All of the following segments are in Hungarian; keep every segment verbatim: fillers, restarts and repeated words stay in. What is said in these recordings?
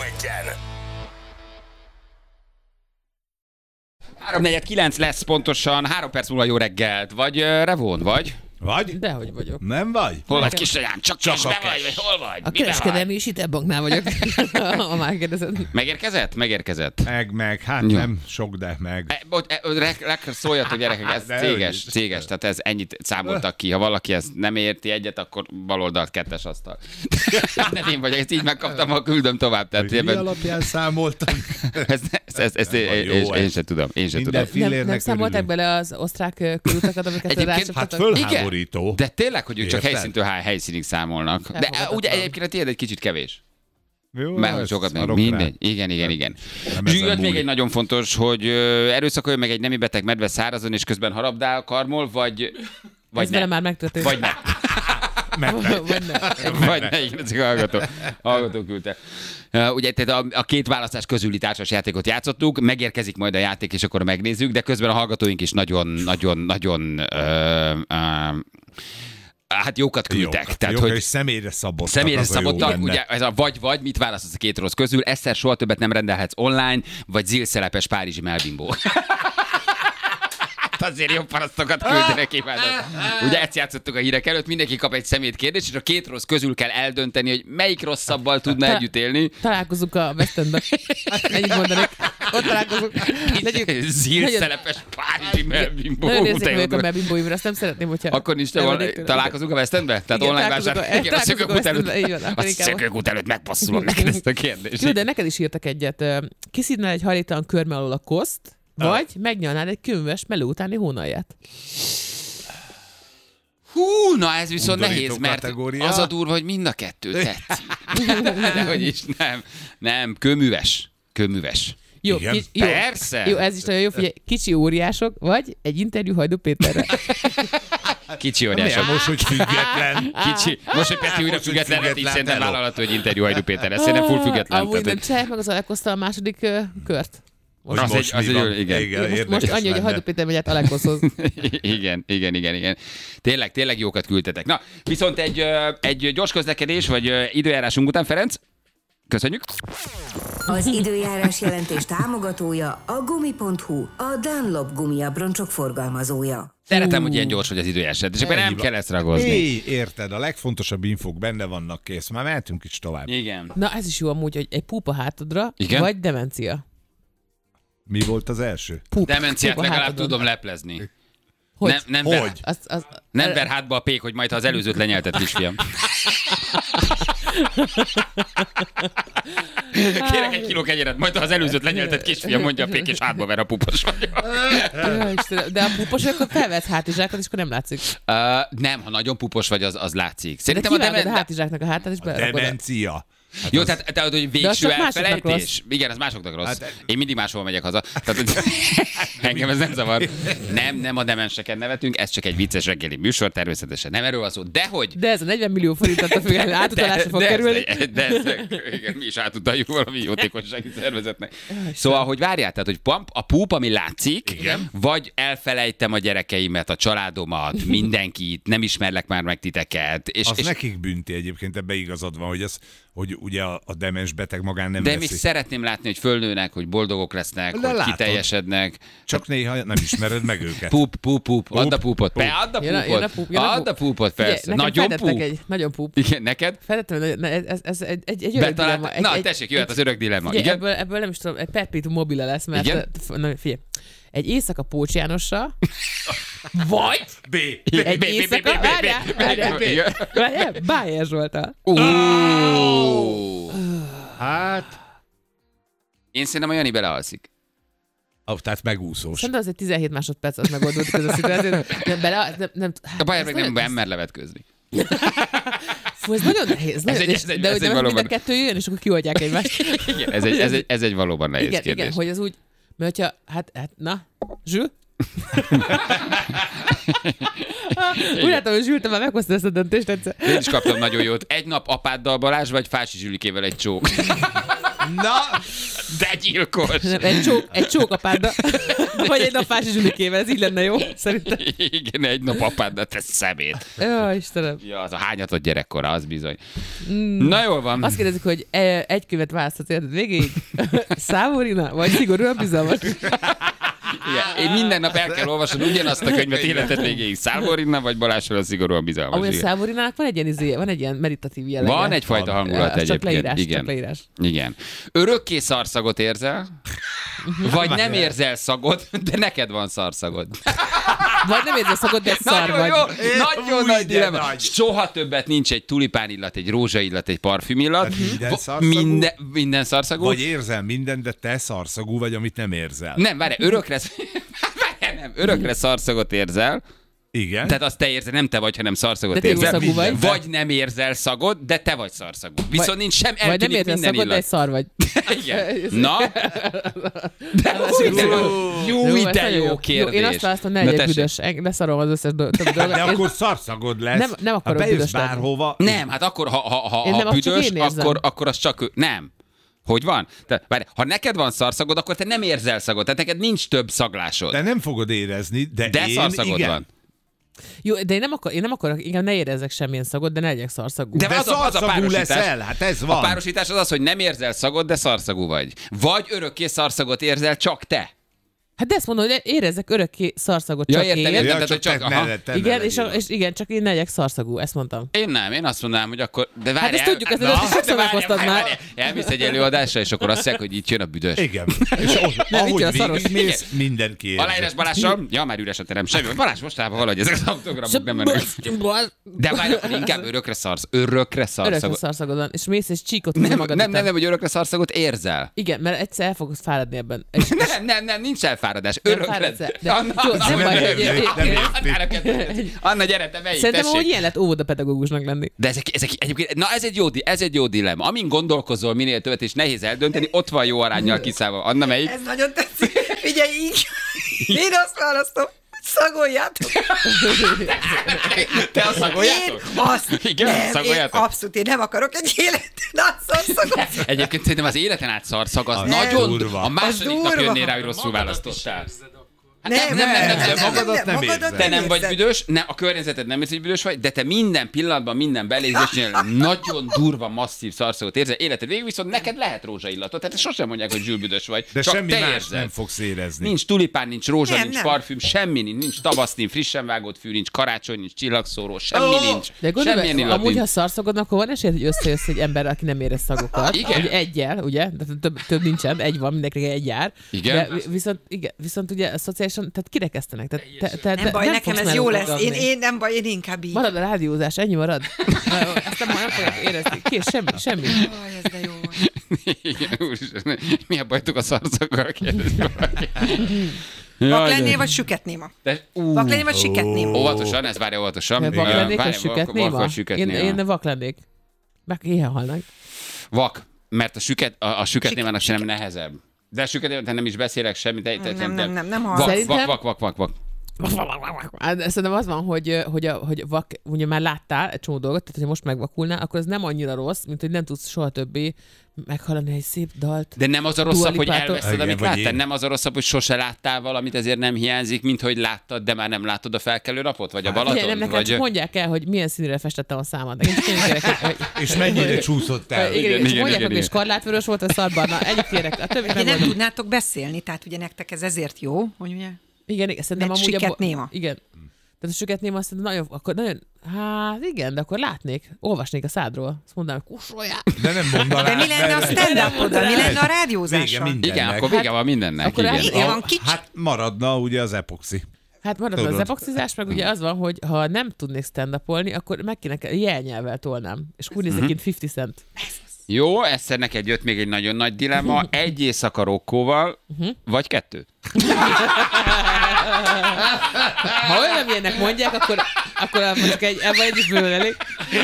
egyen. három negyven kilenc lesz pontosan, három perc múlva jó reggelt. Vagy uh, Revon, vagy? Vagy? Dehogy vagyok. Nem vagy? Hol vagy, kisanyám? Csak, csak a be cash. vagy, vagy hol vagy? A Miben kereskedelmi és hitelbanknál vagyok, ha már kérdezed. Megérkezett? Megérkezett. Meg, meg, hát Jó. nem sok, de meg. E, bocs, e, re, re, szóljatok gyerekek, ez De céges, hogy? céges, tehát ez ennyit számoltak ki. Ha valaki ezt nem érti egyet, akkor baloldalt kettes asztal. Nem én vagyok, ezt így megkaptam, ha küldöm tovább. Tehát Hogy mi ebben, alapján számoltam? ez, ez, ez, ez, Nem van én, jó én, én ez. sem tudom, én sem Minden tudom. Nem, fillérnek nem számolták örülünk. bele az osztrák ö, körutakat, amiket Egyébként, rácsaptatok? Hát fölháborító. De tényleg, hogy ők csak Érted? helyszíntől hely- helyszínig számolnak. De Elfogadhatatlan. ugye egyébként a tiéd egy kicsit kevés. Jó, Mert hogy ezt sokat meg. szarok rá. Mindegy. Igen, igen, igen. Nem Zsű, ezen jött még múlik. egy nagyon fontos, hogy ö, erőszakoljon meg egy nemi beteg medve szárazon, és közben harabdál, karmol, vagy, vagy Ez ne. vele már megtörtént. Vagy ne. Vagy ne. Vagy ne, igen, ez a hallgató. Hallgató küldte. Uh, ugye tehát a, a két választás közüli társas játékot játszottuk, megérkezik majd a játék, és akkor megnézzük, de közben a hallgatóink is nagyon, nagyon, nagyon uh, uh, hát jókat küldtek. Jókat, Tehát, jókat, hogy és személyre szabottak. Személyre az a jó szabottak, benne. ugye ez a vagy-vagy, mit választasz a két rossz közül, egyszer soha többet nem rendelhetsz online, vagy zilszelepes párizsi melbimbó. Azért jobb parasztokat küldenek, imádom. Ugye ezt játszottuk a hírek előtt, mindenki kap egy szemét kérdést, és a két rossz közül kell eldönteni, hogy melyik rosszabbal tudna Ta- együtt élni. Találkozunk a West Endben. Ennyit mondanék. Ott találkozunk. Legyünk. Zilszelepes párizsi melbimbó. Nagyon De érzékeny jó vagyok a dolog. melbimbóimra, azt nem szeretném, hogyha... Akkor nincs te elvennék volna, tőlem. találkozunk a West Endbe? Tehát Igen, online találkozunk vásár. a- Igen, a találkozunk szökőkút a West előtt. Endben, így van, akkor A inkább- szökőkút előtt megpasszulom neked ezt a kérdést. Jó, de neked is írtak egyet. Ö, Kiszívnál egy hajléktalan körme alól a koszt, vagy megnyalnád egy könyves meló utáni hónalját. Hú, na ez viszont Undorító nehéz, mert kategória. az a durva, hogy mind a kettő tetszik. De hogy is, nem, nem, kőműves, kőműves. Jó, Igen, kis, jó, persze. jó, ez is nagyon jó, figyelj, kicsi óriások, vagy egy interjú Hajdú Péterre. Kicsi Milyen óriások. most, hogy független? Kicsi. Most, hogy Peti újra Most, hogy független lett, így független, szerintem de lop. vállalható, hogy interjú Hajdú Péter. Ez szerintem full független. Amúgy Tehát, nem hogy- csinálják meg az Alekosztal a második ö, kört. Hogy Az most egy- az mi egy- van? igen. Igen, Most, most érdekes annyi, hogy a lenne. Hajdú Péter megy át Alekoszhoz. igen, igen, igen, igen. Tényleg, tényleg jókat küldtetek. Na, viszont egy, ö, egy gyors közlekedés, vagy ö, időjárásunk után, Ferenc, köszönjük. Az időjárás jelentés támogatója a gumi pont hu, a Dunlop gumiabroncsok forgalmazója. Szeretem, hogy ilyen gyors vagy az időjárás, és akkor nem Ennyi kell van. ezt ragozni. Éj, érted, a legfontosabb infók benne vannak, kész. Már mehetünk is tovább. Igen. Na, ez is jó amúgy, hogy egy púpa hátadra, Igen? vagy demencia. Mi volt az első? Pup, Demenciát pupa legalább hátadon. tudom leplezni. Hogy? Nem, nem, Hogy? Ver, Az, az, nem ver hátba a pék, hogy majd ha az előzőt lenyelted, kisfiam. Kérek egy kiló kenyeret, majd ha az előzőt lenyelted, kisfiam, mondja a pék, és hátba ver a pupos vagy. Ja, Istenem, de a pupos, akkor felvesz hátizsákat, és akkor nem látszik. Uh, nem, ha nagyon pupos vagy, az, az látszik. De Szerintem a kivágod a demen... hátizsáknak a hátát, és berakod. a- Demencia. Hát Jó, az- tehát, tehát hogy az végső csak másoknak elfelejtés. Igen, az másoknak rossz. Hát- Én mindig máshol megyek haza. Tehát, hogy engem ez nem zavar. Nem, nem a demenseken nevetünk, ez csak egy vicces reggeli műsor, természetesen nem erről van szó. De hogy De ez a negyven millió forintot a függetlenül átutalásra fog de, kerülni. De, de, de, igen, mi is átutaljuk valami jótékonysági szervezetnek. Szóval, hogy várjál, tehát, hogy pump, a púp, ami látszik, Igen. vagy elfelejtem a gyerekeimet, a családomat, mindenkit, nem ismerlek már meg titeket. És, Az és, nekik bünti egyébként, ebbe igazad van, hogy, ez, hogy ugye a, a demens beteg magán nem de még veszi. szeretném látni, hogy fölnőnek, hogy boldogok lesznek, De hogy látod. kiteljesednek. Csak néha nem ismered meg őket. Pup, pup, pup, add a pupot. pup. Pe, add a Jön a- jön a pupot. pup, jön a Add pup. a pupot, Figyelj, persze. nekem Nagyon feltettek pup. egy nagyon pup. Igen, neked? Feltettem, hogy na, ez, ez, ez egy, egy, egy öreg Betalált... dilemma. Egy, Na, egy, tessék, jöhet az öreg dilemma. Figyelj, Igen? ebből, ebből nem is tudom, egy perpétum mobile lesz, mert... Igen? Na, figyelj. Egy éjszaka Pócs Jánossal, vagy B. egy B, B, B, éjszaka... B, B, B, Várjál, B, várjál, B, igen. várjál, Bájer Zsoltal. Ó. Hát, Én szerintem a Jani belealszik. ah, tehát megúszós. Szerintem az egy tizenhét másodperc, az megoldódik ez a szituáció. Nem, bele, nem, nem, A Bajer ez meg nem, nagyon- nem mer levetközni. Fú, ez nagyon nehéz. Nagyon, egy- és, ez egy- de ez hogy egy nem mind a valóban- kettő jön, és akkor kioltják egymást. Igen, ez egy, ez egy, ez egy valóban nehéz Igen, kérdés. igen, hogy az úgy, mert hogyha, hát, hát na, Zsül? Úgy látom, hogy Zsül, te már meghoztad ezt a döntést egyszer. Én is kaptam nagyon jót. Egy nap apáddal Balázs, vagy Fási Zsülikével egy csók. Na, De gyilkos. Nem, egy csók, egy csók apádra. Vagy egy nap Fási Zsulikével, ez így lenne jó, szerintem. Igen, egy nap apáddal tesz szemét. Jó, Istenem. Ja, az a hányatott gyerekkora, az bizony. Mm. Na jól van. Azt kérdezik, hogy e- egy követ választhatsz érted végig? Szávorina? Vagy szigorúan bizalmas? Igen. Én minden nap el kell olvasod ugyanazt a könyvet életed végéig. Szávorinna vagy Balázsról a szigorúan bizalmas. Ahogy a Igen. Szávorinának van egy ilyen, izé, van egy ilyen meditatív jellege. Van egyfajta hangulat Az csak egyébként. leírás, Igen. csak leírás. Igen. Örökké szarszagot érzel? Vagy nem érzel szagot, de neked van szarszagod. Vagy nem érzed szakot, de szar Nagyon vagy. jó, nagyon Új, nagy de dilemma. nagy. Soha többet nincs egy tulipán illat, egy rózsa illat, egy parfüm illat. Tehát minden Va- szarszagú? Minden, minden szarszagú. Vagy érzel mindent, de te szarszagú vagy, amit nem érzel. Nem, várj, örökre, várj, nem, örökre szarszagot érzel. Igen. Tehát azt te érzel, nem te vagy, hanem szarszagot De tényleg érzel. szagú vagy. Vagy nem érzel szagot, de te vagy szarszagú. Viszont Vagy- nincs sem, Vagy nem eltűnik érted minden szakot, de egy illat. szar vagy. Igen. Na? De jó, de jó, Jó, ez de nagyon jó kérdés. Én azt választom, ne Na, legyek tessék. büdös. Eng- Leszarom az összes do- többi dolgot. De Én- akkor szarszagod lesz. Nem- nem akarok ha bejössz büdös lenni. bárhova. Nem, hát akkor, ha, ha, ha, Én ha nem, azt csak büdös, én érzem. akkor, akkor az csak ő. Nem. Hogy van? Te, várj, ha neked van szarszagod, akkor te nem érzel szagot. Tehát neked nincs több szaglásod. De nem fogod érezni, de, De én szarszagod igen. van. Jó, de én nem, akar, én nem akarok, igen, ne érezzek semmilyen szagot, de ne legyek szarszagú. De De az a- az a szarszagú párosítás. leszel, hát ez A van. párosítás az az, hogy nem érzel szagot, de szarszagú vagy. Vagy örökké szarszagot érzel csak te. Hát de ezt mondom, hogy érezzek örökké szarszagot Ja, csak értem, én. értem. Ja, tehát, csak, hogy csak- te aha. ne, te Igen, ne és, a, legyél. és igen, csak én ne legyek szarszagú, ezt mondtam. Én nem, én azt mondanám, hogy akkor... De várjál, ezt tudjuk, ezt Na, előtt is de sokszor várjál, meghoztad várjál, már. várjál. Elmész egy előadásra, és akkor azt mondják, hogy itt jön a büdös. Igen. És ott, Nem, itt ahogy jön a szaros. végigmész, mindenki érzi. Aláírás Balással? Ja, már üres a terem. Semmi. Balázs mostában valahogy ezek az autogramok nem mennek. De várj, akkor inkább örökre szarsz. Örökre Örökre szarszagot. szarszagod van, és mész és csíkot húzol Nem, magad nem, után. nem, nem, hogy örökre szarszagot érzel. Igen, mert egyszer el fogsz fáradni ebben. És Nem, nem, nem, nincs elfáradás. nem Örökre. fáradsz el. De, Anna, jó, Anna, nem baj, nem hogy- érti, nem érti. Anna, gyere, te melyik, Szerintem, tessék. hogy ilyen lett óvodapedagógusnak lenni. De ezek, ezek egyébként, na ez egy jó, di- ez egy jó dilemma. Amin gondolkozol minél többet, és nehéz eldönteni, ott van jó aránnyal kiszállva. Anna, melyik? Ez nagyon tetszik. Figyelj, így. Én azt választom, szagoljátok. Te a Én szagoljátok? azt Igen, nem, én szagoljátok? abszolút, én nem akarok egy életen át szarszagot. Egyébként szerintem az életen át szarszag az Az nagyon durva. A második Az nap durva. jönnél rá, hogy rosszul választottál. Hát Nem, nem, nem, nem, nem, de magadat nem érzed. Te nem vagy érzed. büdös, ne, a környezeted nem érzi, hogy büdös vagy, de te minden pillanatban, minden belégzésnél nagyon durva, masszív szarszagot érzel. Életed végig viszont neked lehet rózsaillatot. Tehát sosem mondják, hogy zsülbüdös vagy. De csak semmi te más érzed. nem fogsz érezni. Nincs tulipán, nincs rózsa, Nem, nincs nem. parfüm, semmi nincs, nincs tavasz, nincs frissen vágott fű, nincs karácsony, nincs csillagszóró, semmi Ó! nincs. De gondolom, Semmilyen illat amúgy, nincs. ha szarszagod, akkor van esélyed, hogy összejössz egy ember, aki nem érez szagokat. Igen. Ugye egyel, ugye? De több, több nincsen, egy van, mindenkinek egy jár. Igen. De vi- viszont, igen, viszont ugye szociálisan, tehát kirekesztenek. Tehát, te, te, Nem te baj, nekem fogsz ez jó melót lesz. Én, adni. én nem baj, én inkább így. Marad a rádiózás, ennyi marad. Ezt nem, nem fogják érezni. Kész, semmi, semmi. Aj, ez de jó. Igen, úristen, mi a bajtuk a szarszaggal? kérdezi valaki. Vak Jaj, de- lennél, vagy süket néma? de- ú, Vak lennél, vagy süket néma? Óvatosan, ez várja óvatosan. Vak Igen, lennék, vagy várj, süket vak- néma? vak vagy süket Én, néma. én vak lennék. Meg ilyen halnak. Vak, mert a süket, a, a süket Süket- némának sem nehezebb. De a süket némának nem is beszélek semmit. Te, te, Nem, nem, nem, nem Vak, hallom. Szerintem- vak, vak, vak, vak, vak. Hát szerintem az van, hogy, hogy, a, hogy vak, ugye már láttál egy csomó dolgot, tehát hogyha most megvakulnál, akkor ez nem annyira rossz, mint hogy nem tudsz soha többé meghallani egy szép dalt. De nem az a rosszabb, hogy Dua Lipától. elveszed, Igen, amit vagy láttál? én. Nem az a rosszabb, hogy sose láttál valamit, ezért nem hiányzik, mint hogy láttad, de már nem látod a felkelő napot? Vagy a Ugye, Balaton? nem, nekem vagy... csak mondják el, hogy milyen színűre festettem a számat. Én csak én kérek, hogy, És mennyire csúszott el. igen, igen, igen, igen, igen, mondják, igen, hogy és igen. skarlátvörös volt, a szarbarna. Ennyit kérek. A többit Ugye nem nem mondom. tudnátok beszélni, tehát ugye nektek ez ezért jó, hogy ugye... Igen, igen, szerintem Mert amúgy... süket bo- néma. Igen. Tehát a süket néma azt nagyon, akkor nagyon, hát igen, de akkor látnék, olvasnék a szádról. Azt mondanám, hogy kussoljál. De nem mondanád. De mi lenne a mert- stand-up-oddal? Mi lenne a Vége rádiózással? mindennek. Igen, akkor vége van mindennek. akkor igen. át- Vége van, kicsi. Hát maradna ugye az epoxi. Hát marad az Tudod. epoxizás, meg ugye az van, hogy ha nem tudnék stand-upolni, akkor meg kéne, jelnyelvvel tolnám. És úgy nézek, mint fifty Cent. Jó, egyszer neked jött még egy nagyon nagy dilemma. Egy éjszaka rokkóval, vagy kettő? Ha olyan ilyenek mondják, akkor, akkor mondjuk egy, ebben egy is bőven elég.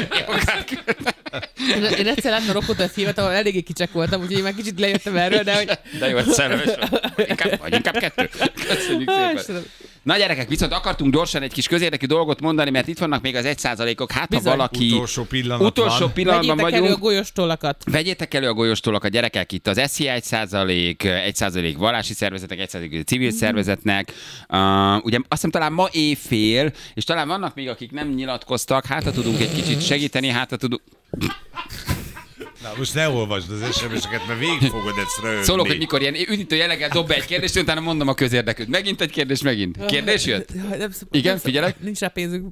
Én, én egyszer láttam Rokkot a filmet, ahol eléggé kicsek voltam, úgyhogy én már kicsit lejöttem erről, de hogy... De jó, szerelmes vagy. Inkább, vagy inkább kettő. Köszönjük Á, szépen. Istenem. Na gyerekek, viszont akartunk gyorsan egy kis közérdekű dolgot mondani, mert itt vannak még az egy százalékok. Hát ha Bizony. valaki Utolsó pillanat utolsó van. pillanatban Vegyétek elő a vagyunk. golyóstollakat. Vegyétek elő a golyóstólak a gyerekek itt az es zé i egy százalék, egy százalék vallási szervezetek, egy százalék százalék civil szervezetnek. Uh, ugye azt hiszem talán ma éjfél, és talán vannak még, akik nem nyilatkoztak, hát ha tudunk egy kicsit segíteni, hát ha tudunk... Na, most ne olvasd az es em es-eket, mert végig fogod ezt röhögni. Szólok, hogy mikor ilyen üdítő jelleggel dob be egy kérdést, utána mondom a közérdekűt. Megint egy kérdés, megint. Kérdés jött? Igen, figyelek. Nincs rá pénzünk.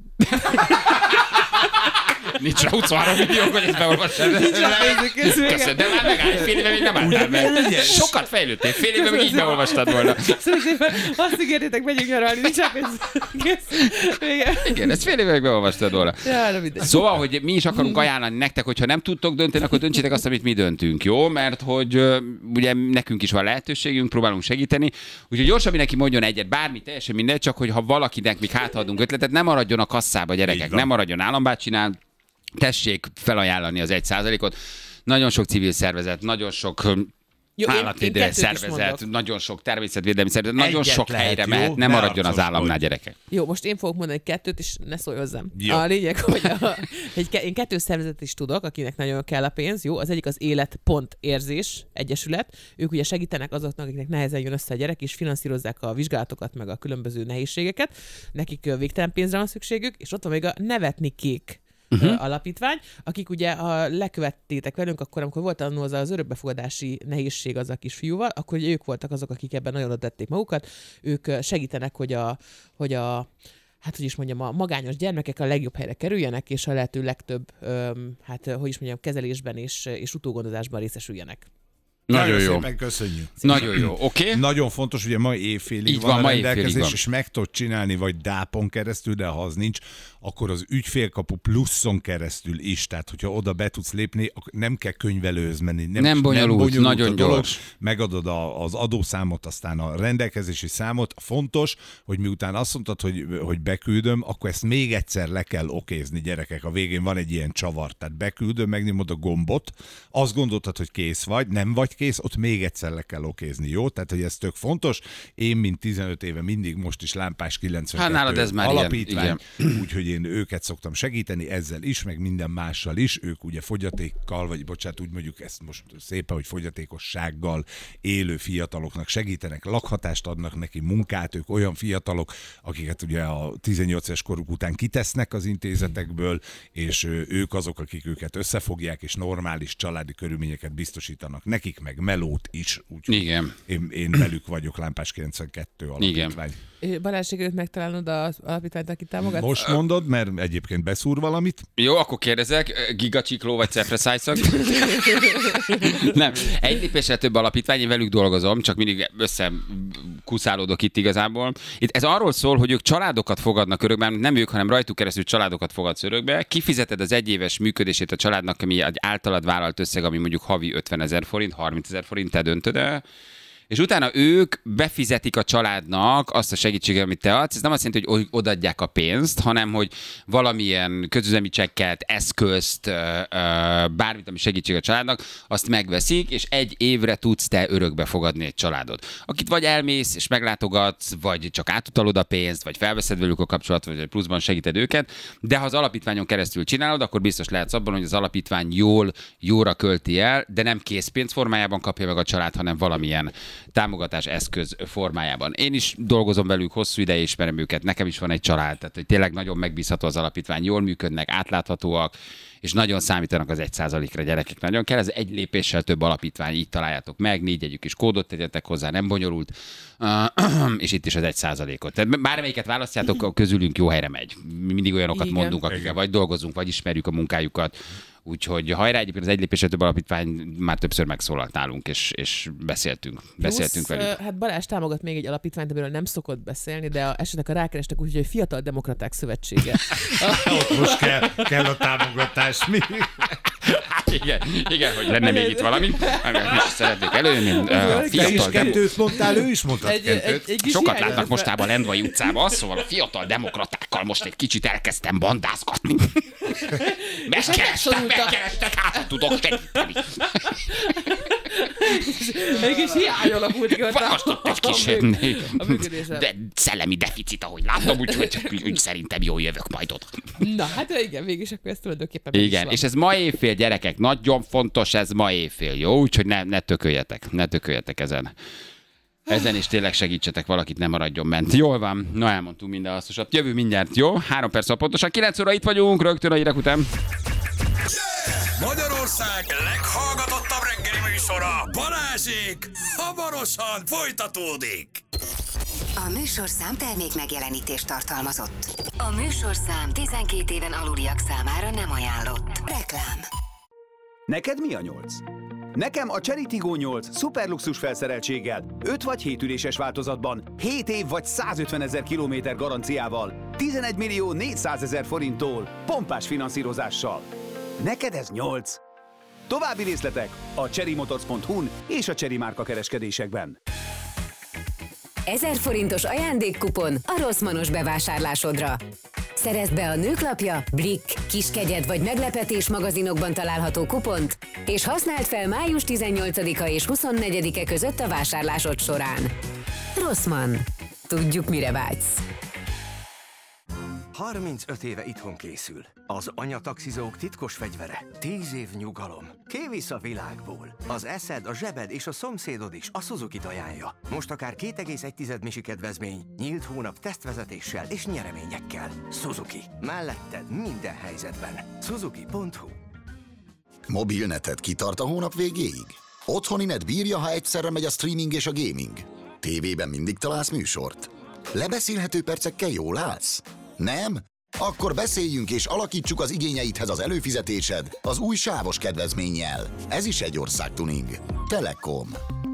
Nincs rá huszonhárom millió, hogy ezt beolvassad. Nincs rá pénzünk. Köszönöm, de már megáll, egy fél éve még nem álltál meg. Sokat fejlődtél, fél éve még így beolvastad volna. Szerintem azt ígértétek, megyünk nyaralni, nincs rá pénzünk. Igen, ezt fél éve még beolvastad volna. Ja, de mindegy. Szóval, hogy mi is akarunk ajánlani nektek, hogyha nem tudtok dönteni, akkor döntsétek azt, amit mi döntünk, jó? Mert hogy uh, ugye nekünk is van lehetőségünk, próbálunk segíteni. Úgyhogy gyorsan mindenki mondjon egyet, bármi, teljesen mindegy, csak hogy ha valakinek még hátadunk ötletet, nem maradjon a kasszába, gyerekek, nem maradjon állambácsinál, tessék felajánlani az egy százalékot. Nagyon sok civil szervezet, nagyon sok Jó, állatvédelmi szervezet, nagyon sok természetvédelmi szervezet, nagyon Egyet sok lehet, helyre jó? mehet, nem Ne maradjon az harcoskodj. államnál, gyerekek. Jó, most én fogok mondani kettőt, és ne szólj hozzám. Jó. A lényeg, hogy a, egy, én kettő szervezet is tudok, akinek nagyon kell a pénz. Jó, az egyik az Élet.érzés Egyesület. Ők ugye segítenek azoknak, akiknek nehezen jön össze a gyerek, és finanszírozzák a vizsgálatokat, meg a különböző nehézségeket. Nekik ö, végtelen pénzre van szükségük, és ott van még a Nevetni Kék uh-huh. alapítvány, akik ugye, ha lekövettétek velünk, akkor amikor volt annó az az örökbefogadási nehézség az a kisfiúval, akkor ugye ők voltak azok, akik ebben nagyon adették magukat. Ők segítenek, hogy a, hogy a hát hogy is mondjam, a magányos gyermekek a legjobb helyre kerüljenek, és a lehető legtöbb, öm, hát hogy is mondjam, kezelésben és, és utógondozásban részesüljenek. Nagyon jó. Szépen köszönjük. Nagyon jó, oké? Okay? Nagyon fontos, ugye ma éjfélig Így van, van, a ma rendelkezés, éjfélig van. és meg tudod csinálni, vagy dápon keresztül, de ha az nincs, akkor az ügyfélkapu pluszon keresztül is. Tehát, hogyha oda be tudsz lépni, akkor nem kell könyvelőhöz menni. Nem, Nem bonyolult, bonyolult nagyon a dolog. gyors. Megadod a, az adószámot, aztán a rendelkezési számot. Fontos, hogy miután azt mondtad, hogy, hogy beküldöm, akkor ezt még egyszer le kell okézni, gyerekek. A végén van egy ilyen csavar. Tehát beküldöm, megnyomod a gombot, azt gondoltad, hogy kész vagy, nem vagy kész, ott még egyszer le kell okézni, jó? Tehát, hogy ez tök fontos. Én, mint tizenöt éve mindig, most is Lámpás kilencvenkettő Hát nálad ez már alapítvány, úgyhogy én őket szoktam segíteni ezzel is, meg minden mással is. Ők ugye fogyatékkal, vagy bocsánat, úgy mondjuk ezt most szépen, hogy fogyatékossággal élő fiataloknak segítenek, lakhatást adnak neki, munkát, ők olyan fiatalok, akiket ugye a tizennyolc éves koruk után kitesznek az intézetekből, és ők azok, akik őket összefogják, és normális családi körülményeket biztosítanak nekik, meg melót is. Úgyhogy Igen. Én, én velük vagyok, Lámpás kilencvenkettő alapítvány. Balázs, sikerült megtalálnod az alapítványt, aki támogat? Most mondod, mert egyébként beszúr valamit. Jó, akkor kérdezek, gigacsikló vagy cepreszájszak? Nem, egy lépésre több alapítvány, én velük dolgozom, csak mindig összekuszálódok itt igazából. Itt ez arról szól, hogy ők családokat fogadnak örökbe, nem ők, hanem rajtuk keresztül családokat fogadsz örökbe, kifizeted az egyéves működését a családnak, ami egy általad vállalt összeg, ami mondjuk havi ötvenezer forint, harmincezer forint, te döntöd el. És utána ők befizetik a családnak azt a segítséget, amit te adsz. Ez nem azt jelenti, hogy odaadják a pénzt, hanem hogy valamilyen közüzemi csekket, eszközt, bármit, ami segítség a családnak, azt megveszik, és egy évre tudsz te örökbe fogadni egy családot. Akit vagy elmész és meglátogatsz, vagy csak átutalod a pénzt, vagy felveszed velük a kapcsolatot, vagy pluszban segíted őket, de ha az alapítványon keresztül csinálod, akkor biztos lehetsz abban, hogy az alapítvány jól, jóra költi el, de nem készpénz formájában kapja meg a család, hanem valamilyen támogatás eszköz formájában. Én is dolgozom velük, hosszú ideje ismerem őket, nekem is van egy család, tehát hogy tényleg nagyon megbízható az alapítvány, jól működnek, átláthatóak, és nagyon számítanak az egy százalékra, gyerekek, nagyon kell. Ez egy lépéssel több alapítvány, így találjátok meg, négy jegyük is kódot tegyetek hozzá, nem bonyolult, és itt is az egy százalékot. Tehát bármelyiket választjátok, a közülünk jó helyre megy. Mi mindig olyanokat Igen. mondunk, akikkel vagy dolgozunk, vagy ismerjük a munkájukat. Úgyhogy hajrá, egyébként az egy lépésre több alapítvány már többször megszólalt nálunk, és, és beszéltünk. Beszéltünk Plusz, velük. Hát Balázs támogat még egy alapítványt, amiről nem szokott beszélni, de a, esetleg a rákerestek úgy, hogy Fiatal Demokraták Szövetsége. Ott most kell, kell a támogatás. Mi? Hát igen, igen, hogy lenne még itt valami, amivel is szeretnék előjönni. Uh, Te is fiatal demo- kettőt mondtál, ő is mondhat Egy, egy, kettőt. egy kis Sokat hiányos- látnak mostában a Lendvai utcában, szóval a fiatal demokratákkal most egy kicsit elkezdtem bandázgatni. Megkerestek, megkerestek, hát tudok segíteni. Egy kis hiány alakult ki ott a- Most ott egy kis a mű- a működésben. de szellemi deficit, ahogy látom, úgyhogy úgy szerintem jól jövök majd oda. Na, hát igen, mégis akkor ez tulajdonképpen meg is Igen, van. és ez ma éjfél, gyerekek, nagyon fontos ez ma éjfél, jó? Úgyhogy ne, ne tököljetek, ne tököljetek ezen. Ezen is tényleg segítsetek valakit, nem maradjon bent. Jól van, na elmondtunk minden hasznosat. Jövő mindjárt, jó? Három perc pontosan, kilenc óra itt vagyunk, rögtön a hírek után. Magyarország leghallgatottabb reggeli műsora, Balázsék, hamarosan folytatódik. A műsorszám termék megjelenítést tartalmazott. A műsorszám tizenkét éven aluliak számára nem ajánlott. Reklám. Neked mi a nyolc? Nekem a Chery Tiggo nyolc szuperluxus felszereltséggel, öt vagy hét üléses változatban, hét év vagy százötvenezer kilométer garanciával, tizenegy millió négyszázezer forinttól, pompás finanszírozással. Neked ez nyolc. További részletek a cherrymotors pont hu-n és a Chery márka kereskedésekben. ezer forintos ajándékkupon a Rossmannos bevásárlásodra. Szerezd be a Nőklapja, Blick, Kiskegyed vagy Meglepetés magazinokban található kupont, és használd fel május tizennyolcadika és huszonnegyedike között a vásárlásod során. Rossmann. Tudjuk, mire vágysz. harmincöt éve itthon készül. Az anyataxizók titkos fegyvere. tíz év nyugalom. Kivisz a világból. Az eszed, a zsebed és a szomszédod is a Suzuki-t ajánlja. Most akár két egész egy misi kedvezmény, nyílt hónap tesztvezetéssel és nyereményekkel. Suzuki. Melletted minden helyzetben. Suzuki pont hu. Mobilneted kitart a hónap végéig? Otthoni net bírja, ha egyszerre megy a streaming és a gaming? Tévében mindig találsz műsort? Lebeszélhető percekkel jól állsz? Nem? Akkor beszéljünk és alakítsuk az igényeidhez az előfizetésed az új sávos kedvezménnyel. Ez is egy országtuning. Telekom.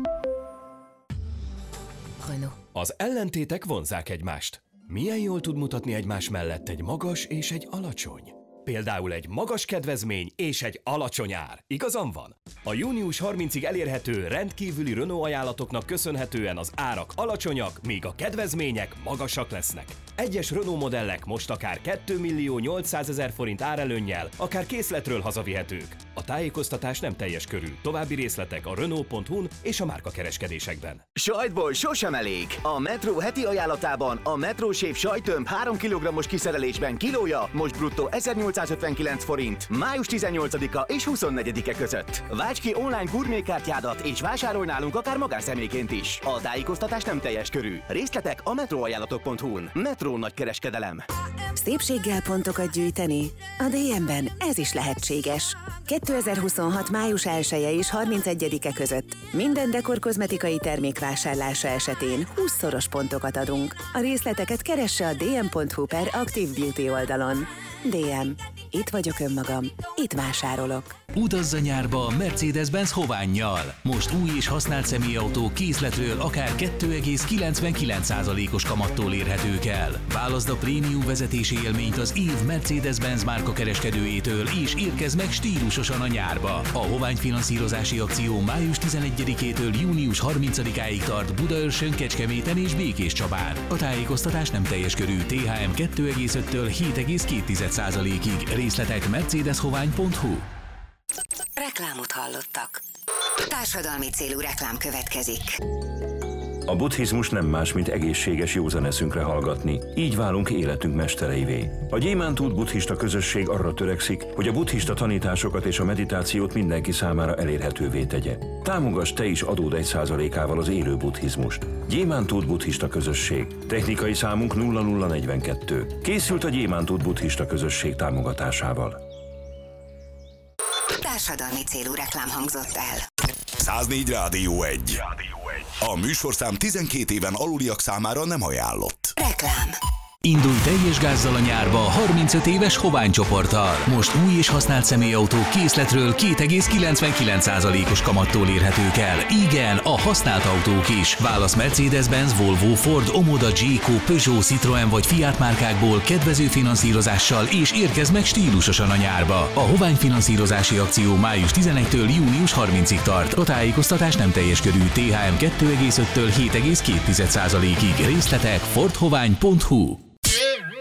Az ellentétek vonzzák egymást. Milyen jól tud mutatni egymás mellett egy magas és egy alacsony? Például egy magas kedvezmény és egy alacsony ár. Igazam van? A június harmincadikáig elérhető rendkívüli Renault ajánlatoknak köszönhetően az árak alacsonyak, míg a kedvezmények magasak lesznek. Egyes Renault modellek most akár két millió nyolcszázezer forint árelőnnyel, akár készletről hazavihetők. A tájékoztatás nem teljes körű. További részletek a Renault pont hu-n és a márkakereskedésekben. Sajtból sosem elég. A Metro heti ajánlatában a Metro Shave sajttömb három kilogrammos kiszerelésben kilója most bruttó ezernyolcszázötvenkilenc forint. május tizennyolcadika és huszonnegyedike között. Válts ki online gurmékártyádat és vásárolj nálunk akár magánszemélyként is. A tájékoztatás nem teljes körű. Részletek a metroajánlatok pont hu-n. Metro nagykereskedelem. Szépséggel pontokat gyűjteni? A dé em-ben ez is lehetséges. kétezer-huszonhat május elseje és harmincegyedike között minden dekor kozmetikai termék vásárlása esetén húszszoros pontokat adunk. A részleteket keresse a dé em pont hu per Active Beauty oldalon. dé em. Itt vagyok önmagam. Itt vásárolok. Utazz a nyárba a Mercedes-Benz Hovánnyal. Most új és használt személyautó készletről akár két egész kilencvenkilenc százalékos kamattól érhetők el. Válaszd a prémium vezetési élményt az év Mercedes-Benz márka kereskedőjétől, és érkezz meg stílusosan a nyárba. A Hovány finanszírozási akció május tizenegyedikétől június harmincadikáig tart Budaörsön, Kecskeméten és Békéscsabán. A tájékoztatás nem teljes körű. té há em két egész öttől hét egész két százalékig. Részletek mercedeshovány pont hu. Reklámot hallottak. Társadalmi célú reklám következik. A buddhizmus nem más, mint egészséges józan eszünkre hallgatni. Így válunk életünk mestereivé. A Gyémántút buddhista közösség arra törekszik, hogy a buddhista tanításokat és a meditációt mindenki számára elérhetővé tegye. Támogass te is adód egy százalékával az élő buddhizmust. Gyémántút buddhista közösség. Technikai számunk nulla nulla negyvenkettő. Készült a Gyémántút buddhista közösség támogatásával. Társadalmi célú reklám hangzott el. száznégy Rádió egy. A műsorszám tizenkét éven aluliak számára nem ajánlott. Reklám. Indulj teljes gázzal a nyárba a harmincöt éves Hovány csoporttal. Most új és használt személyautók készletről két egész kilencvenkilenc százalékos kamattól érhetők el. Igen, a használt autók is. Válasz Mercedes-Benz, Volvo, Ford, Omoda, Jayco, Peugeot, Citroën vagy Fiat márkákból kedvező finanszírozással, és érkezz meg stílusosan a nyárba. A Hovány finanszírozási akció május tizenegyedikétől június harmincadikáig tart. A tájékoztatás nem teljes körű. té há em két egész öttől hét egész két százalékig. Részletek ford hovány pont hu.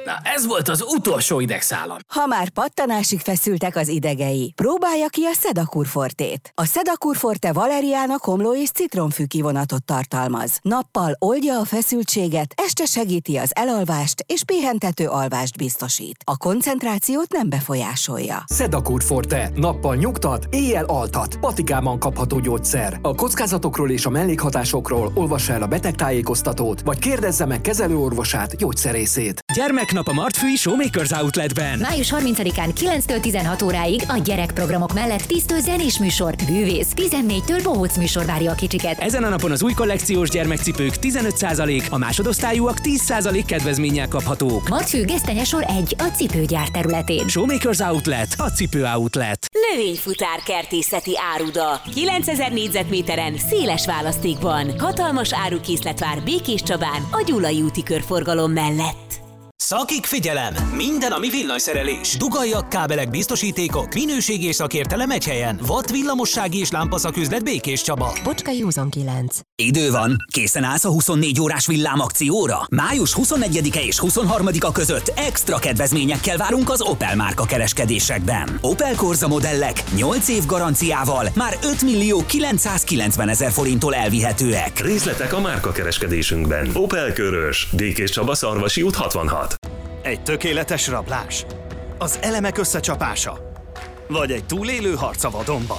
Na, ez volt az utolsó idegszálam. Ha már pattanásig feszültek az idegei, próbálja ki a Sedakur Fortét. A Sedakur Forte valeriána, komló és citromfű kivonatot tartalmaz. Nappal oldja a feszültséget, este segíti az elalvást és pihentető alvást biztosít. A koncentrációt nem befolyásolja. Sedakur Forte. Nappal nyugtat, éjjel altat. Patikában kapható gyógyszer. A kockázatokról és a mellékhatásokról olvassa el a betegtájékoztatót, vagy kérdezze meg kezelőorvosát, gyógyszerészét. Gyermeknap a Martfői Showmakers Outletben. május harmincadikán kilenctől tizenhat óráig a gyerekprogramok mellett tíztől zenés műsor, bűvész, tizennégytől bohóc műsor várja a kicsiket. Ezen a napon az új kollekciós gyermekcipők tizenöt százalék, a másodosztályúak tíz százalék kedvezménnyel kaphatók. Martfő Gesztenyesor egy a cipőgyár területén. Showmakers Outlet, a cipő outlet. Növényfutár kertészeti áruda. kilencezer négyzetméteren, széles választékban. Hatalmas árukészlet vár Békés Csabán, a Gyulai úti körforgalom mellett. Szakik, figyelem! Minden, ami villanyszerelés. Dugaljak, kábelek, biztosítékok, minőség és szakértelem egy helyen. Watt villamossági és lámpaszaküzlet Békés Csaba. Bocskai huszonkilenc. Idő van. Készen állsz a huszonnégy órás villámakcióra? május huszonnegyedike és huszonharmadika között extra kedvezményekkel várunk az Opel márka kereskedésekben. Opel Corsa modellek nyolc év garanciával már öt millió kilencszázkilencven ezer forinttól elvihetőek. Részletek a márka kereskedésünkben. Opel Körös, Békés Csaba, Szarvasi út hatvanhat. Egy tökéletes rablás? Az elemek összecsapása? Vagy egy túlélő harc a vadonban?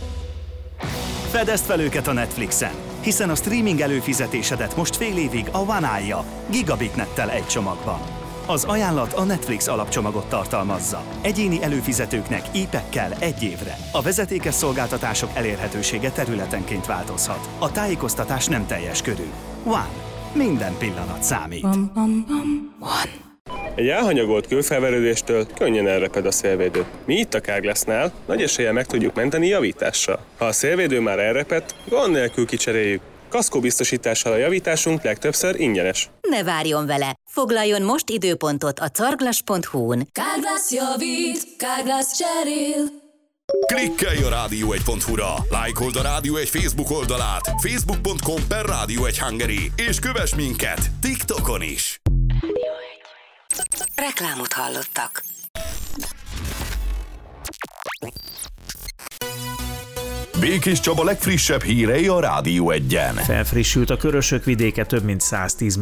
Fedezd fel őket a Netflixen, hiszen a streaming előfizetésedet most fél évig a One állja, gigabit nettel egy csomagban. Az ajánlat a Netflix alapcsomagot tartalmazza. Egyéni előfizetőknek í pekkel egy évre. A vezetékes szolgáltatások elérhetősége területenként változhat. A tájékoztatás nem teljes körű. One. Minden pillanat számít. Bum, bum, bum. One. Egy elhanyagolt kőfelverődéstől könnyen elreped a szélvédő. Mi itt a Carglassnál nagy eséllyel meg tudjuk menteni javítással. Ha a szélvédő már elrepedt, gond nélkül kicseréljük. Kaszkóbiztosítással a javításunk legtöbbször ingyenes. Ne várjon vele! Foglaljon most időpontot a carglass pont hu-n. Carglass javít, Carglass cserél. Klikkelj a rádió egy pont hu-ra, lájkold a Rádió egy Facebook oldalát, facebook pont com per Rádió egy Hungary, és kövess minket TikTokon is. Reklámot hallottak. Békés Csaba legfrissebb hírei a Rádió egyen. Felfrissült a Körösök vidéke több mint száztíz